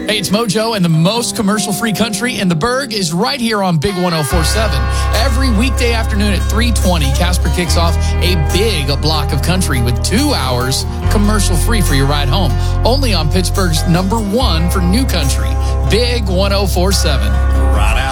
Hey, it's Mojo, and the most commercial-free country in the Berg is right here on Big 104.7. Every weekday afternoon at 3:20, Casper kicks off a big block of country with 2 hours commercial-free for your ride home. Only on Pittsburgh's #1 for new country, Big 104.7. Right out.